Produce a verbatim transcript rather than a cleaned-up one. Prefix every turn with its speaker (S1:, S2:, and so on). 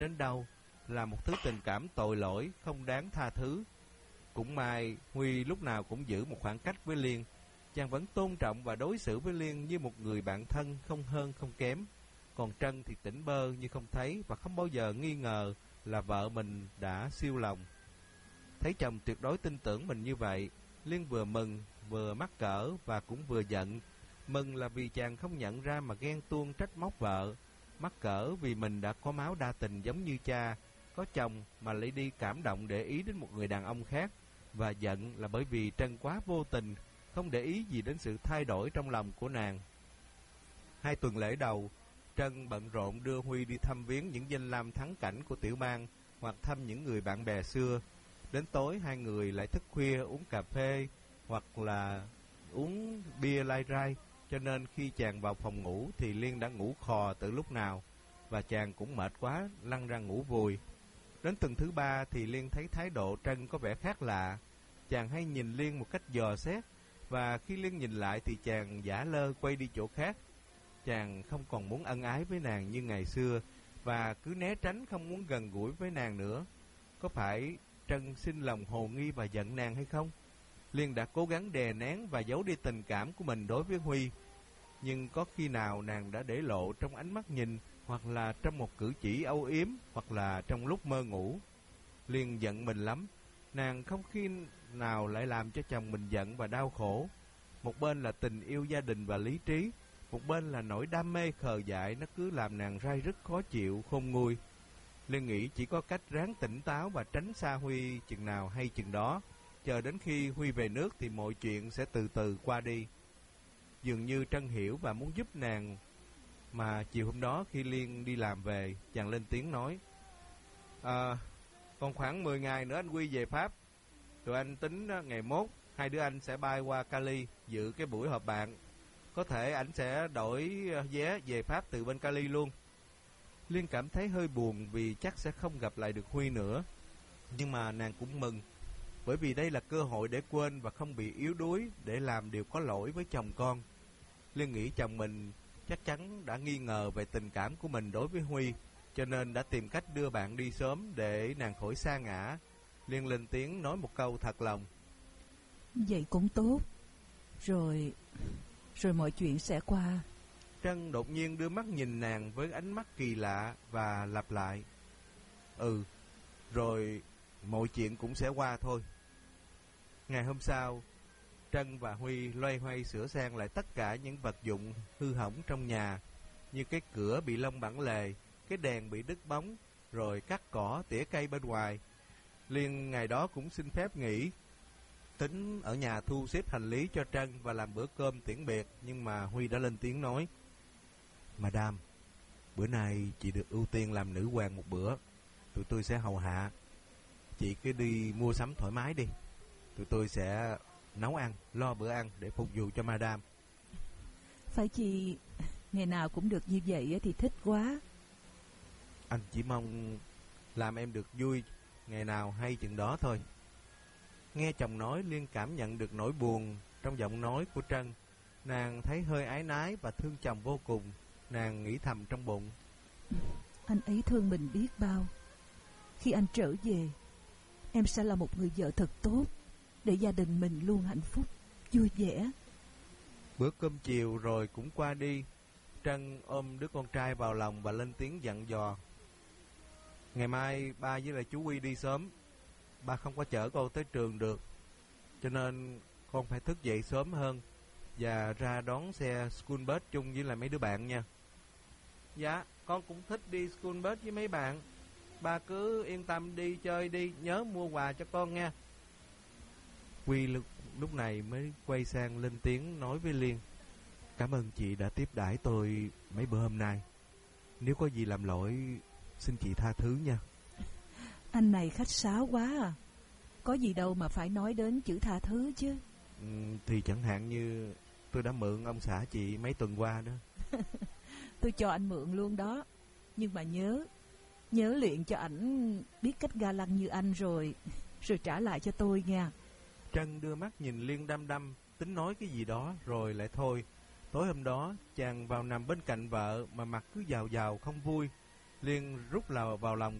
S1: đến đâu, là một thứ tình cảm tội lỗi, không đáng tha thứ. Cũng may Huy lúc nào cũng giữ một khoảng cách với Liên. Chàng vẫn tôn trọng và đối xử với Liên như một người bạn thân, không hơn không kém. Còn Trân thì tỉnh bơ như không thấy, và không bao giờ nghi ngờ là vợ mình đã siêu lòng. Thấy chồng tuyệt đối tin tưởng mình như vậy, Liên vừa mừng, vừa mắc cỡ và cũng vừa giận. Mừng là vì chàng không nhận ra mà ghen tuông trách móc vợ. Mắc cỡ vì mình đã có máu đa tình giống như cha, có chồng mà lại đi cảm động để ý đến một người đàn ông khác. Và giận là bởi vì Trân quá vô tình, không để ý gì đến sự thay đổi trong lòng của nàng. Hai tuần lễ đầu, Trân bận rộn đưa Huy đi thăm viếng những danh lam thắng cảnh của tiểu bang, hoặc thăm những người bạn bè xưa. Đến tối hai người lại thức khuya uống cà phê hoặc là uống bia lai rai, cho nên khi chàng vào phòng ngủ thì Liên đã ngủ khò từ lúc nào, và chàng cũng mệt quá lăn ra ngủ vùi. Đến tuần thứ ba thì Liên thấy thái độ Trân có vẻ khác lạ. Chàng hay nhìn Liên một cách dò xét, và khi Liên nhìn lại thì chàng giả lơ quay đi chỗ khác. Chàng không còn muốn ân ái với nàng như ngày xưa, và cứ né tránh không muốn gần gũi với nàng nữa. Có phải Trân sinh lòng hồ nghi và giận nàng hay không? Liên đã cố gắng đè nén và giấu đi tình cảm của mình đối với Huy, nhưng có khi nào nàng đã để lộ trong ánh mắt nhìn, hoặc là trong một cử chỉ âu yếm, hoặc là trong lúc mơ ngủ. Liên giận mình lắm. Nàng không khi nào lại làm cho chồng mình giận và đau khổ. Một bên là tình yêu gia đình và lý trí, một bên là nỗi đam mê khờ dại, nó cứ làm nàng rai rứt khó chịu khôn nguôi. Liên nghĩ chỉ có cách ráng tỉnh táo và tránh xa Huy chừng nào hay chừng đó. Chờ đến khi Huy về nước thì mọi chuyện sẽ từ từ qua đi. Dường như Trân hiểu và muốn giúp nàng, mà chiều hôm đó khi Liên đi làm về, chàng lên tiếng nói: À, còn khoảng mười ngày nữa anh Huy về Pháp. Tụi anh tính ngày mốt hai đứa anh sẽ bay qua Cali dự cái buổi họp bạn. Có thể ảnh sẽ đổi vé về Pháp từ bên Cali luôn. Liên cảm thấy hơi buồn vì chắc sẽ không gặp lại được Huy nữa, nhưng mà nàng cũng mừng, bởi vì đây là cơ hội để quên và không bị yếu đuối, để làm điều có lỗi với chồng con. Liên nghĩ chồng mình chắc chắn đã nghi ngờ về tình cảm của mình đối với Huy, cho nên đã tìm cách đưa bạn đi sớm để nàng khỏi sa ngã. Liên lên tiếng nói một câu thật lòng:
S2: Vậy cũng tốt. Rồi Rồi mọi chuyện sẽ qua.
S1: Trân đột nhiên đưa mắt nhìn nàng với ánh mắt kỳ lạ và lặp lại: Ừ, rồi mọi chuyện cũng sẽ qua thôi. Ngày hôm sau, Trân và Huy loay hoay sửa sang lại tất cả những vật dụng hư hỏng trong nhà, như cái cửa bị lông bản lề, cái đèn bị đứt bóng, rồi cắt cỏ, tỉa cây bên ngoài. Liên ngày đó cũng xin phép nghỉ, tính ở nhà thu xếp hành lý cho Trân và làm bữa cơm tiễn biệt. Nhưng mà Huy đã lên tiếng nói: Madam, bữa nay chị được ưu tiên làm nữ hoàng một bữa. Tụi tôi sẽ hầu hạ. Chị cứ đi mua sắm thoải mái đi. Tụi tôi sẽ nấu ăn, lo bữa ăn để phục vụ cho Madam.
S2: Phải chị ngày nào cũng được như vậy thì thích quá.
S1: Anh chỉ mong làm em được vui, ngày nào hay chừng đó thôi. Nghe chồng nói, Liên cảm nhận được nỗi buồn trong giọng nói của Trân. Nàng thấy hơi áy náy và thương chồng vô cùng. Nàng nghĩ thầm trong bụng:
S2: Anh ấy thương mình biết bao. Khi anh trở về, em sẽ là một người vợ thật tốt, để gia đình mình luôn hạnh phúc, vui vẻ.
S1: Bữa cơm chiều rồi cũng qua đi. Trân ôm đứa con trai vào lòng và lên tiếng dặn dò: Ngày mai ba với lại chú Huy đi sớm. Ba không có chở con tới trường được, cho nên con phải thức dậy sớm hơn và ra đón xe school bus chung với lại mấy đứa bạn nha. Dạ, con cũng thích đi school bus với mấy bạn. Ba cứ yên tâm đi chơi đi, nhớ mua quà cho con nha. Huy lúc, lúc này mới quay sang lên tiếng nói với Liên: Cảm ơn chị đã tiếp đãi tôi mấy bữa hôm nay. Nếu có gì làm lỗi, xin chị tha thứ nha.
S2: Anh này khách sáo quá à. Có gì đâu mà phải nói đến chữ tha thứ chứ.
S1: Ừ, thì chẳng hạn như tôi đã mượn ông xã chị mấy tuần qua đó.
S2: Tôi cho anh mượn luôn đó. Nhưng mà nhớ Nhớ luyện cho ảnh biết cách ga lăng như anh rồi Rồi trả lại cho tôi nha.
S1: Trân đưa mắt nhìn Liên đăm đăm, tính nói cái gì đó rồi lại thôi. Tối hôm đó chàng vào nằm bên cạnh vợ mà mặt cứ giàu giàu không vui. Liên rút lào vào lòng